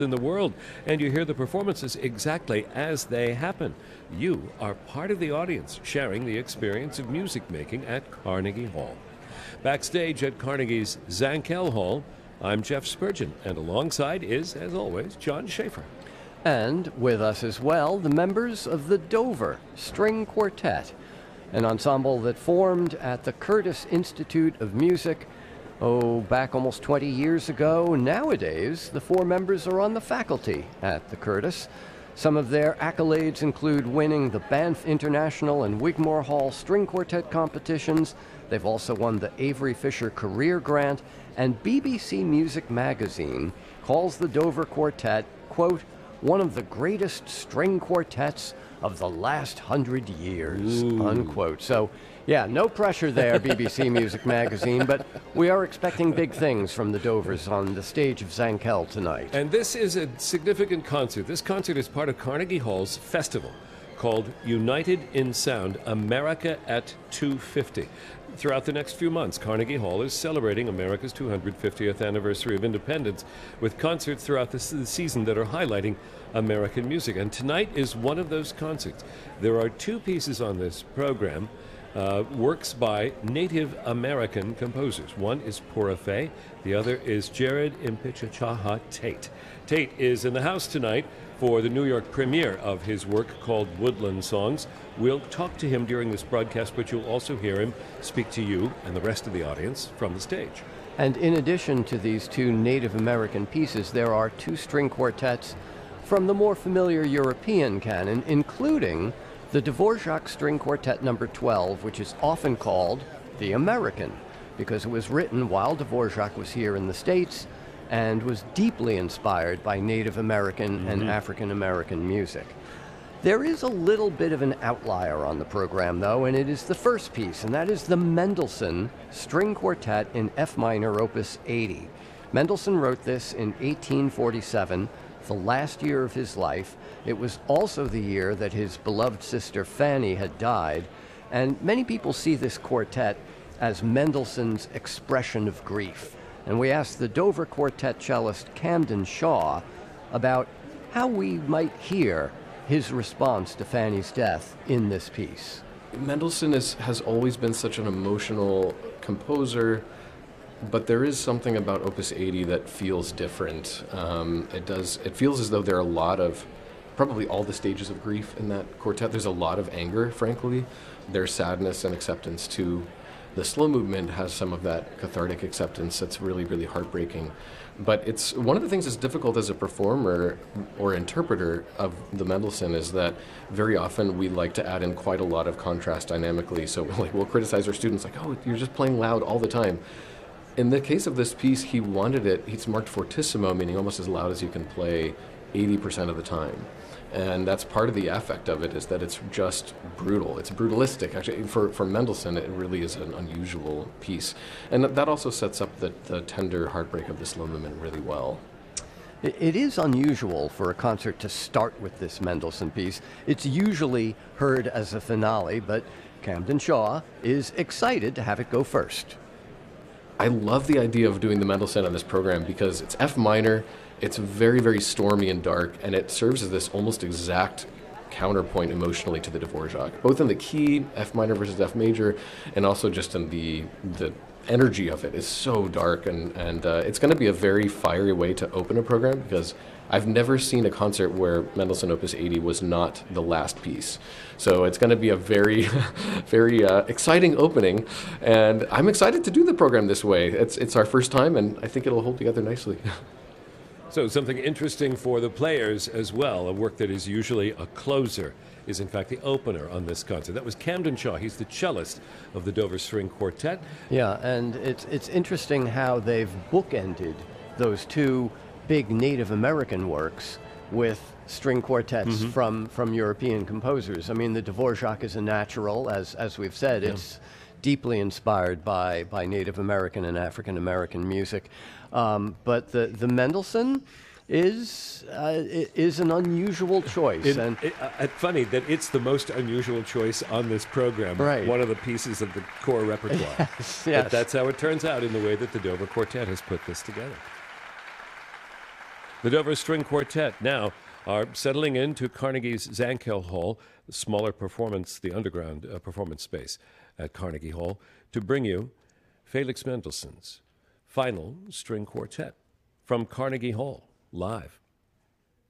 in the world, and you hear the performances exactly as they happen. You are part of the audience, sharing the experience of music making at Carnegie Hall. Backstage at Carnegie's Zankel Hall, I'm Jeff Spurgeon, and alongside is, as always, John Schaefer. And with us as well, the members of the Dover String Quartet, an ensemble that formed at the Curtis Institute of Music, back almost 20 years ago. Nowadays, the four members are on the faculty at the Curtis. Some of their accolades include winning the Banff International and Wigmore Hall String Quartet competitions. They've also won the Avery Fisher Career Grant, and BBC Music Magazine calls the Dover Quartet, quote, one of the greatest string quartets of the last 100 years, unquote. So, yeah, no pressure there, BBC Music Magazine, but we are expecting big things from the Dovers on the stage of Zankel tonight. And this is a significant concert. This concert is part of Carnegie Hall's festival called United in Sound, America at 250. Throughout the next few months, Carnegie Hall is celebrating America's 250th anniversary of independence with concerts throughout the season that are highlighting American music. And tonight is one of those concerts. There are two pieces on this program, works by Native American composers. One is Pura Fé, the other is Jared Impichachaha Tate. Tate is in the house tonight for the New York premiere of his work called Woodland Songs. We'll talk to him during this broadcast, but you'll also hear him speak to you and the rest of the audience from the stage. And in addition to these two Native American pieces, there are two string quartets from the more familiar European canon, including the Dvorak String Quartet No. 12, which is often called the American, because it was written while Dvorak was here in the States and was deeply inspired by Native American and African American music. There is a little bit of an outlier on the program, though, and it is the first piece, and that is the Mendelssohn String Quartet in F minor, Opus 80. Mendelssohn wrote this in 1847, the last year of his life. It was also the year that his beloved sister Fanny had died, and many people see this quartet as Mendelssohn's expression of grief. And we asked the Dover Quartet cellist Camden Shaw about how we might hear his response to Fanny's death in this piece. Mendelssohn has always been such an emotional composer, but there is something about Opus 80 that feels different. It feels as though there are a lot of, probably all the stages of grief in that quartet. There's a lot of anger, frankly. There's sadness and acceptance too. The slow movement has some of that cathartic acceptance that's really, really heartbreaking. But it's one of the things that's difficult as a performer or interpreter of the Mendelssohn is that very often we like to add in quite a lot of contrast dynamically. So we'll criticize our students like, oh, you're just playing loud all the time. In the case of this piece, he wanted it, he's marked fortissimo, meaning almost as loud as you can play 80% of the time. And that's part of the affect of it, is that it's just brutal. It's brutalistic. Actually, for Mendelssohn, it really is an unusual piece. And that also sets up the tender heartbreak of the slow movement really well. It is unusual for a concert to start with this Mendelssohn piece. It's usually heard as a finale, but Camden Shaw is excited to have it go first. I love the idea of doing the Mendelssohn on this program because it's F minor, it's very, very stormy and dark, and it serves as this almost exact counterpoint emotionally to the Dvorak, both in the key, F minor versus F major, and also just in the energy of it is so dark, and it's going to be a very fiery way to open a program because I've never seen a concert where Mendelssohn Opus 80 was not the last piece. So it's going to be a very, very exciting opening, and I'm excited to do the program this way. It's our first time, and I think it'll hold together nicely. So something interesting for the players as well, a work that is usually a closer is in fact the opener on this concert. That was Camden Shaw. He's the cellist of the Dover String Quartet. Yeah, and it's interesting how they've bookended those two big Native American works with string quartets from European composers. I mean, the Dvorak is a natural, as we've said. It's deeply inspired by Native American and African American music. But the Mendelssohn is an unusual choice. It's funny that it's the most unusual choice on this program. Right. One of the pieces of the core repertoire. Yes. But that's how it turns out in the way that the Dover Quartet has put this together. The Dover String Quartet now are settling into Carnegie's Zankel Hall, the smaller performance, the underground performance space at Carnegie Hall, to bring you Felix Mendelssohn's Final String Quartet from Carnegie Hall, live.